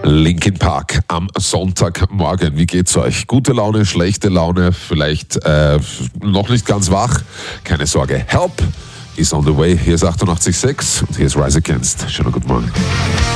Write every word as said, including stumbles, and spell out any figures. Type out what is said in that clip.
Linkin Park am Sonntagmorgen. Wie geht's euch? Gute Laune, schlechte Laune, vielleicht äh, noch nicht ganz wach? Keine Sorge. Help is on the way. Hier ist achtundachtzig Komma sechs und hier ist Rise Against. Schönen guten Morgen.